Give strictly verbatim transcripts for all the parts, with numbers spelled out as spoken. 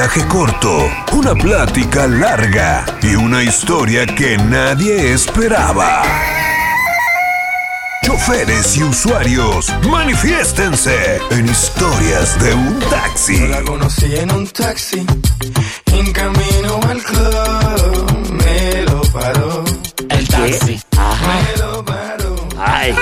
viaje corto, una plática larga y una historia que nadie esperaba. Choferes y usuarios, manifiéstense en Historias de un Taxi. Yo la conocí en un taxi, en camino al club, me lo paró. El taxi. Ajá. Me lo paró. Ay,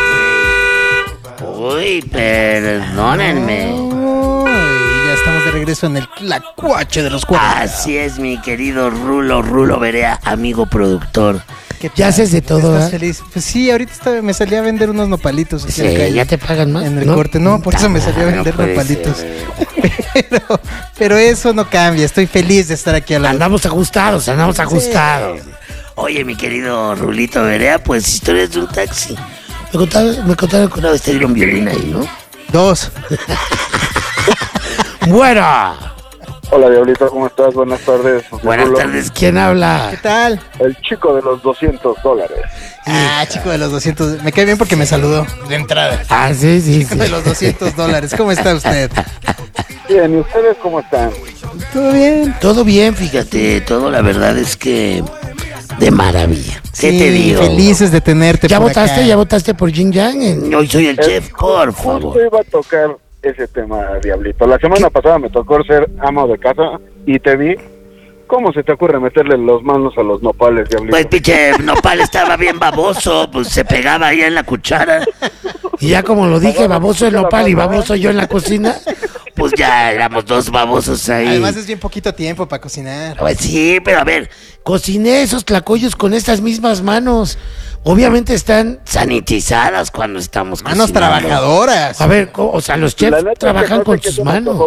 uy, perdónenme. Uy, ya estamos de regreso en el Tlacuache de los cuarenta. Así es, mi querido Rulo, Rulo Berea, amigo productor. Ya haces de todo, ¿estás feliz? Pues sí, ahorita estaba, me salí a vender unos nopalitos. Sí, en la calle, ¿ya te pagan más? En el ¿no? corte, no, por eso me salí a vender no nopalitos. Pero, pero eso no cambia, estoy feliz de estar aquí a la... Andamos ajustados, andamos ajustados. Sí. Oye, mi querido Rulito Berea, pues Historias de un Taxi. Me contaron, me contaron que una vez te dieron violín ahí, ¿no? Dos. Bueno. Hola, Diablito, ¿cómo estás? Buenas tardes. Buenas Rulo. tardes, ¿quién habla? ¿Qué tal? El chico de los doscientos dólares. Ah, chico de los doscientos. Me cae bien porque me saludó de entrada. Ah, sí, sí. Chico sí. de los doscientos dólares. ¿Cómo está usted? Bien, ¿y ustedes cómo están? Todo bien. Todo bien, fíjate. Todo, la verdad es que de maravilla. ¿Qué sí, te digo? Felices de tenerte. ¿Ya por votaste? acá. ¿Ya votaste por Jin Yang? Hoy soy el, el chef, por favor. Justo iba a tocar ese tema, Diablito. La semana ¿Qué? pasada me tocó ser amo de casa y te vi. ¿Cómo se te ocurre meterle las manos a los nopales, Diablito? Pues, pinche, nopal estaba bien baboso, pues se pegaba ahí en la cuchara. Y ya como lo dije, baboso el nopal y baboso yo en la cocina, pues ya éramos dos babosos ahí. Además es bien poquito tiempo para cocinar. Pues sí, pero a ver, cociné esos tlacoyos con estas mismas manos. Obviamente están sanitizadas cuando estamos cocinando. Manos trabajadoras. A ver, o sea, los chefs trabajan con sus manos.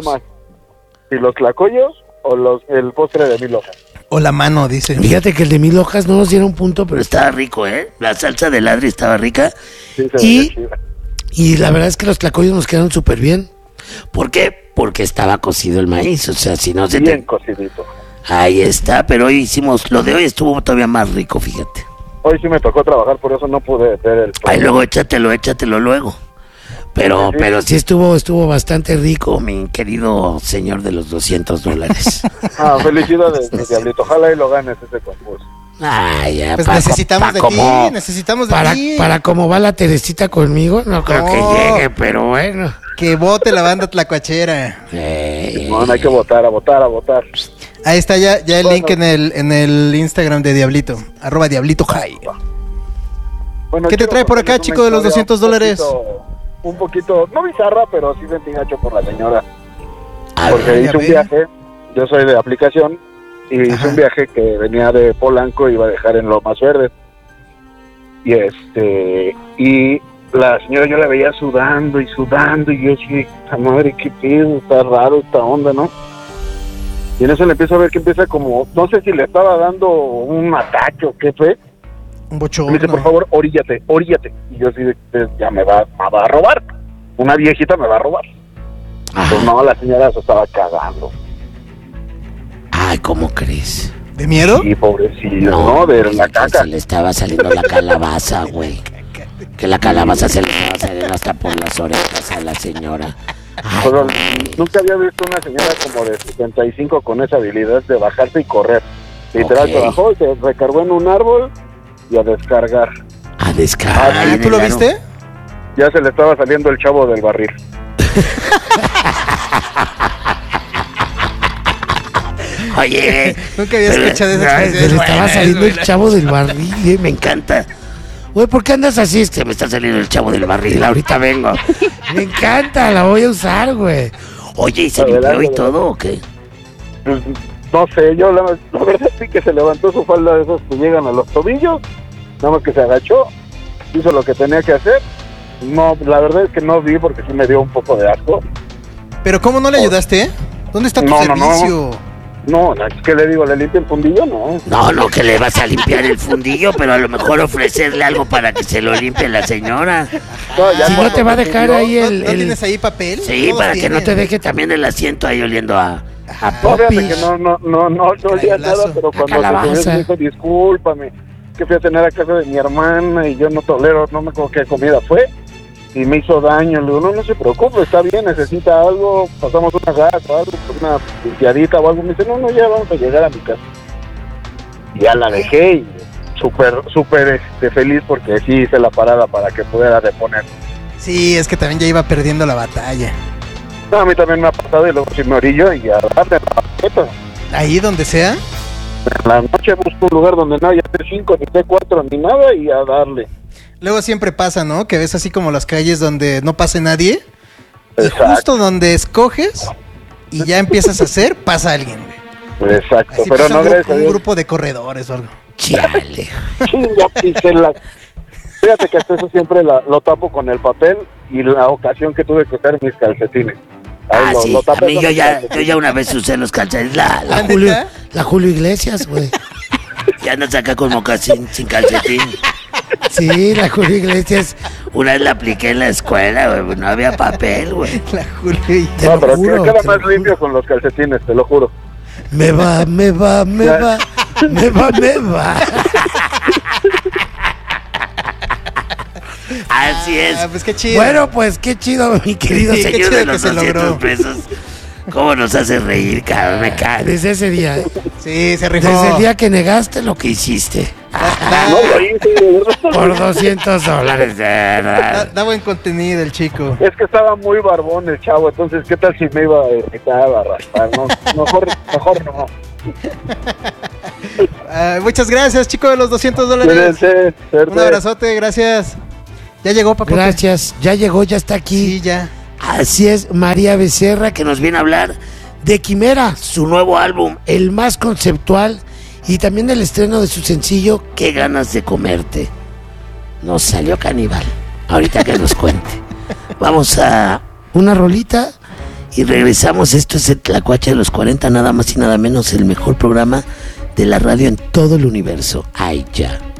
¿Y los tlacoyos o los el postre de mil hojas? O la mano, dice. Fíjate que el de mil hojas no nos dieron punto, pero estaba rico, ¿eh? La salsa de ladri estaba rica. Sí, se y, y la verdad es que los tlacoyos nos quedaron súper bien. ¿Por qué? Porque estaba cocido el maíz, o sea, si no se bien te... cocidito. Ahí está, pero hoy hicimos, lo de hoy estuvo todavía más rico, fíjate. Hoy sí me tocó trabajar, por eso no pude ver el... Ahí luego échatelo, échatelo luego. Pero, sí. pero sí estuvo, estuvo bastante rico, mi querido señor de los doscientos dólares. Ah, felicidades, mi Diablito. Ojalá y lo ganes ese concurso. Ah, ya, pues pa, necesitamos pa, de como, ti, necesitamos de para, ti. Para cómo va la Teresita conmigo, no creo no, que llegue, pero bueno. Que vote la banda tlacuachera. Eh, no, no hay que votar, a votar, a votar. Ahí está ya, ya el bueno. link en el en el Instagram de Diablito, arroba Diablito High. Bueno, ¿qué te trae por acá, chico de los doscientos dólares? Un poquito, no bizarra, pero sí sentí gacho por la señora. Ah, porque hice un viaje, yo soy de aplicación, y hice un viaje que venía de Polanco y iba a dejar en Lomas Verdes. Y este, y la señora yo la veía sudando y sudando, y yo sí, esta madre, qué pedo, está raro esta onda, ¿no? Y en eso le empiezo a ver que empieza como, no sé si le estaba dando un ataque o qué fue. Un bochorno. Me dice, por favor, oríllate, oríllate. Y yo así, ya me va, me va a robar. Una viejita me va a robar. Pues no, la señora se estaba cagando. Ay, ¿cómo crees? ¿De miedo? Sí, pobrecillo, ¿no? ¿no? De la caca. Se le estaba saliendo la calabaza, güey. Que la calabaza se le estaba saliendo hasta por las orejas a la señora. Ay, Pero nunca había visto una señora como de setenta y cinco con esa habilidad de bajarse y correr. Literal, okay. Se bajó y se recargó en un árbol y a descargar. A descargar. Ah, ¿tú lo viste? Ya se le estaba saliendo el chavo del barril. Oye, nunca había escuchado esa expresión. Se le estaba saliendo el chavo del barril, eh, me encanta. Güey, ¿por qué andas así? Es que me está saliendo el chavo del barril, ahorita vengo. Me encanta, la voy a usar, güey. Oye, ¿y se limpió y todo o qué? Pues, no sé, yo la, la verdad sí que se levantó su falda de esos que llegan a los tobillos, nada más que se agachó, hizo lo que tenía que hacer. No, la verdad es que no vi porque sí me dio un poco de asco. ¿Pero cómo no le ayudaste? ¿Dónde está tu no, servicio? No, no. No, ¿qué le digo? ¿Le limpia el fundillo? No. No, no, que le vas a limpiar el fundillo, pero a lo mejor ofrecerle algo para que se lo limpie la señora. No, ya si no te va a dejar fundillo, ahí el... ¿No, ¿No el... tienes ahí papel? Sí, para tienen? que no te deje también el asiento ahí oliendo a, a no, popis. que no, no, no, no, no olía nada, pero cuando se subió me dijo, discúlpame, que fui a tener a casa de mi hermana y yo no tolero, no me acuerdo qué comida fue. y me hizo daño. Le digo, no, no se preocupe, está bien, necesita algo, pasamos una gas o algo, una limpiadita o algo. Me dice, no, no, ya vamos a llegar a mi casa. Y ya la dejé y súper, súper este, feliz porque sí hice la parada para que pudiera reponer. Sí, es que también ya iba perdiendo la batalla. No, a mí también me ha pasado y luego si me orillo y a darle la paqueta. Ahí donde sea. En la noche busco un lugar donde no haya T cinco, ni T cuatro, ni nada y a darle. Luego siempre pasa, ¿no? Que ves así como las calles donde no pase nadie. Exacto. Y justo donde escoges y ya empiezas a hacer, pasa alguien, güey. Exacto, Así pero pasa no un, gracias a un Dios. grupo de corredores o algo. Chale. Chinga, pisé la... Fíjate que hasta eso siempre la, lo tapo con el papel y la ocasión que tuve que usar mis calcetines. Ahí Ah, lo- sí, lo a tapé mí con yo mis ya, calcetines. yo ya una vez usé los calcetines. La, la, ¿La Julio, neta? la Julio Iglesias, güey. Ya no saca con mocasín, sin calcetín. Sí, la Julio Iglesias. Una vez la apliqué en la escuela, güey. No había papel, güey. La Julio y- Te No, lo pero juro, que queda te lo más limpio con los calcetines, te lo juro. Me va, me va, me Ya. va, me va, me va. Así es. Ah, pues qué chido. Bueno, pues qué chido, mi querido Sí, qué señor chido de que los se doscientos logró. pesos. ¿Cómo nos hace reír, cabrón? Me cae. Desde ese día, ¿eh? Sí, se rifó. Desde el día que negaste lo que hiciste. Da, No lo hice, de verdad. Por doscientos dólares, de da- verdad. da buen contenido el chico. Es que estaba muy barbón el chavo, entonces, ¿qué tal si me iba a irritar, a raspar? No, mejor, mejor no. Ah, muchas gracias, chico de los doscientos dólares. Cuídense, suerte. Un abrazote, gracias. Ya llegó, papá. Gracias, ya llegó, ya está aquí. Sí, ya. Así es, María Becerra, que nos viene a hablar de Quimera, su nuevo álbum, el más conceptual, y también del estreno de su sencillo, Qué ganas de comerte. Nos salió caníbal, ahorita que nos cuente. Vamos a una rolita y regresamos. Esto es el Tlacuache de los cuarenta, nada más y nada menos, el mejor programa de la radio en todo el universo. Ay, ya.